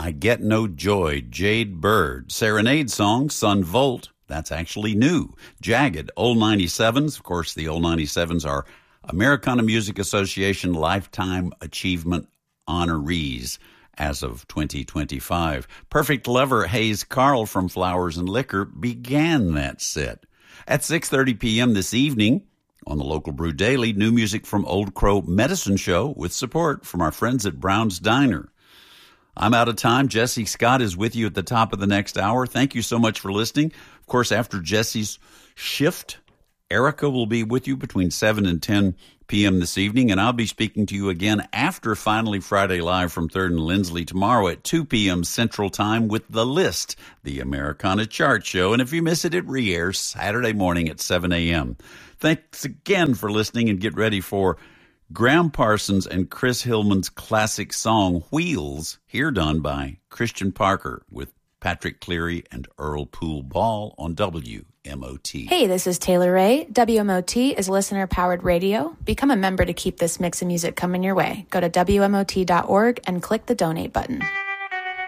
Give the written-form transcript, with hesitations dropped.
I Get No Joy, Jade Bird. Serenade song, Sun Volt. That's actually new. Jagged, Old 97s. Of course, the Old 97s are Americana Music Association Lifetime Achievement honorees as of 2025. Perfect Lover, Hayes Carl from Flowers and Liquor began that set. At 6:30 p.m. this evening, on the Local Brew Daily, new music from Old Crow Medicine Show with support from our friends at Brown's Diner. I'm out of time. Jesse Scott is with you at the top of the next hour. Thank you so much for listening. Of course, after Jesse's shift, Erica will be with you between 7 and 10 p.m. this evening, and I'll be speaking to you again after Finally Friday Live from 3rd and Lindsley tomorrow at 2 p.m. Central Time with The List, the Americana Chart Show. And if you miss it, it re-airs Saturday morning at 7 a.m. Thanks again for listening, and get ready for Graham Parsons and Chris Hillman's classic song, Wheels, here done by Christian Parker with Patrick Cleary and Earl Poole Ball on WMOT. Hey, this is Taylor Ray. WMOT is listener-powered radio. Become a member to keep this mix of music coming your way. Go to WMOT.org and click the donate button.